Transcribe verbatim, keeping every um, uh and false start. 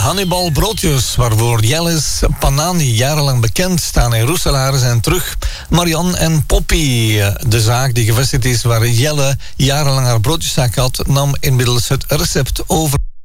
Hannibal broodjes, waarvoor Jellis Panani jarenlang bekend staan in Roeselaar, zijn terug. Marianne en Poppy, de zaak die gevestigd is waar Jelle jarenlang haar broodjeszaak had, nam inmiddels het recept over.